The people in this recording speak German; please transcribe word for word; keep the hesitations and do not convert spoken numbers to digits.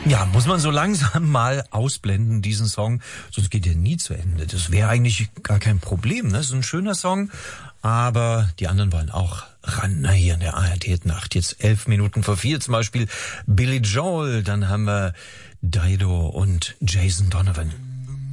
Ja, muss man so langsam mal ausblenden, diesen Song, sonst geht er nie zu Ende. Das wäre eigentlich gar kein Problem, ne? Das ist ein schöner Song, aber die anderen wollen auch ran. Na, hier in der A R D-Nacht, jetzt elf Minuten vor vier zum Beispiel Billy Joel, dann haben wir Dido und Jason Donovan.